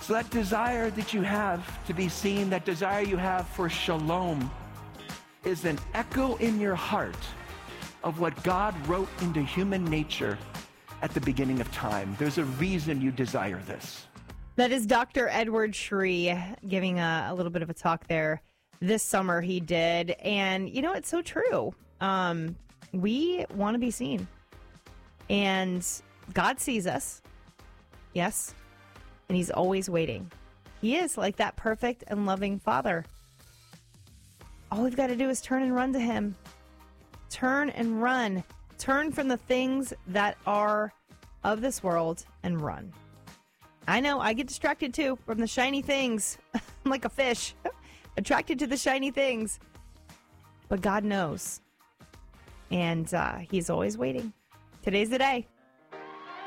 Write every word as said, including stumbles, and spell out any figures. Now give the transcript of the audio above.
So that desire that you have to be seen, that desire you have for shalom, is an echo in your heart of what God wrote into human nature at the beginning of time. There's a reason you desire this. That is Doctor Edward Shree giving a, a little bit of a talk there this summer. He did. And, you know, it's so true. Um, we want to be seen. And God sees us. Yes. And he's always waiting. He is like that perfect and loving Father. All we've got to do is turn and run to him. Turn and run. Turn from the things that are of this world and run. I know, I get distracted too from the shiny things. I'm like a fish, attracted to the shiny things. But God knows. And uh, he's always waiting. Today's the day.